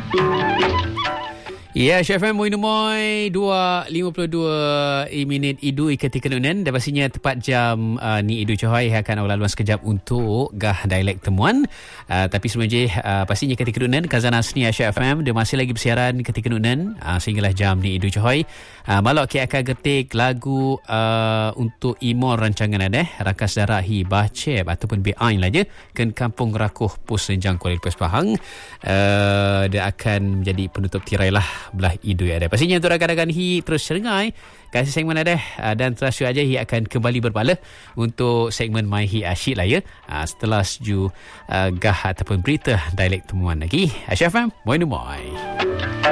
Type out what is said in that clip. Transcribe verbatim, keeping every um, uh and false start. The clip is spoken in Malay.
Ya, Chef M, Moi Numoy, dua lima puluh dua minit Idu Ikati Kenunan. Dan pastinya tepat jam uh, ni Idu Johai akan awal laluan sekejap untuk Gah Dialek Temuan. Uh, tapi sebelum je, uh, pastinya Ikati Kenunan, Kazana Seni Aisyah F M, dia masih lagi bersiaran Ikati Kenunan uh, sehinggalah jam ni Idu Johai. Uh, Malok kita akan getik lagu uh, untuk Imor rancangan ada, Rakas Darah Hi Baceb ataupun B Ain lah je, Ken Kampung Rakuh Pus Senjang Kuala Lumpur Pahang. Uh, dia akan menjadi penutup tirai lah belah Idu yang ada. Pastinya untuk rakan-rakan Hi terus serengai kasih segmen ada, dan terasa aja Hi akan kembali berbala untuk segmen My Hi Asyik lah ya, setelah seju uh, Gah ataupun berita dialek temuan lagi. Aisyah F M, Moi Numoy.